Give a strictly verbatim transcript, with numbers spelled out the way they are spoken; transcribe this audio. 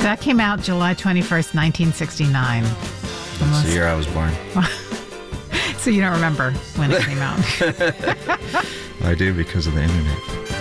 That came out July twenty-first, nineteen sixty-nine. That's the year I was born. So you don't remember when it came out. I do because of the internet.